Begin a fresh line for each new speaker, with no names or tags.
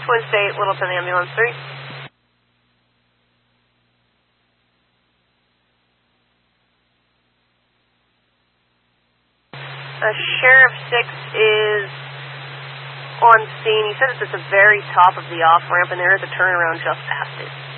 Twin State, Littleton Ambulance 3. Sheriff 6 is on scene. He said it's at the very top of the off-ramp, and there is a turnaround just past it.